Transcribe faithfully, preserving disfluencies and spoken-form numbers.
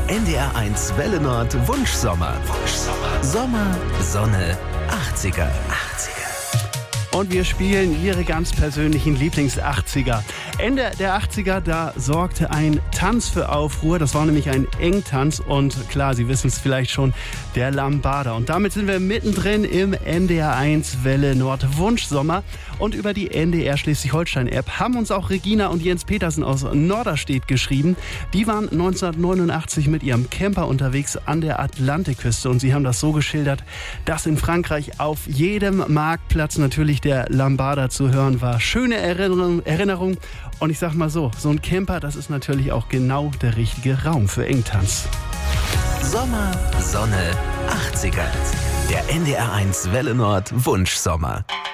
Der N D R eins Welle Nord Wunschsommer. Wunschsommer. Sommer, Sonne, achtziger. achtziger. Und wir spielen Ihre ganz persönlichen Lieblings-achtziger. Ende der achtziger, da sorgte ein Tanz für Aufruhr. Das war nämlich ein Engtanz und klar, Sie wissen es vielleicht schon, der Lambada. Und damit sind wir mittendrin im N D R eins Welle Nord Wunschsommer. Und über die N D R Schleswig-Holstein-App haben uns auch Regina und Jens Petersen aus Norderstedt geschrieben. Die waren neunzehnhundertneunundachtzig mit ihrem Camper unterwegs an der Atlantikküste. Und sie haben das so geschildert, dass in Frankreich auf jedem Marktplatz natürlich der Lambada zu hören war. Schöne Erinnerung, Erinnerung. Und ich sag mal so, so ein Camper, das ist natürlich auch genau der richtige Raum für Engtanz. Sommer, Sonne, achtziger. Der N D R eins Welle Nord Wunschsommer.